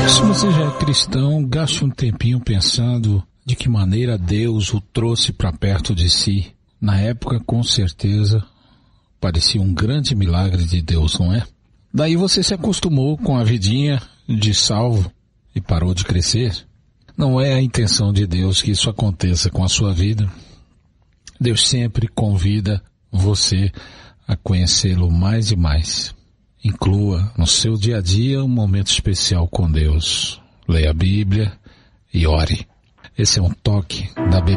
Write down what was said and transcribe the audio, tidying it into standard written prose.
Se você já é cristão, gaste um tempinho pensando de que maneira Deus o trouxe para perto de si. Na época, com certeza, parecia um grande milagre de Deus, não é? Daí você se acostumou com a vidinha de salvo e parou de crescer. Não é a intenção de Deus que isso aconteça com a sua vida. Deus sempre convida você a conhecê-lo mais e mais. Inclua no seu dia a dia um momento especial com Deus. Leia a Bíblia e ore. Esse é um toque da